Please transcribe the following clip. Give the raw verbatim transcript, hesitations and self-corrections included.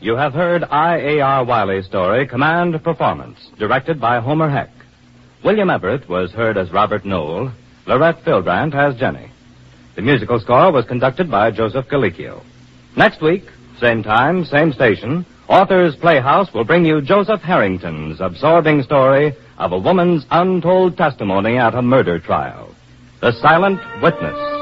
You have heard I A R Wiley's story, Command Performance, directed by Homer Heck. William Everett was heard as Robert Knoll. Lorette Filbrandt as Jenny. The musical score was conducted by Joseph Galicchio. Next week, same time, same station, Authors Playhouse will bring you Joseph Harrington's absorbing story of a woman's untold testimony at a murder trial. The Silent Witness.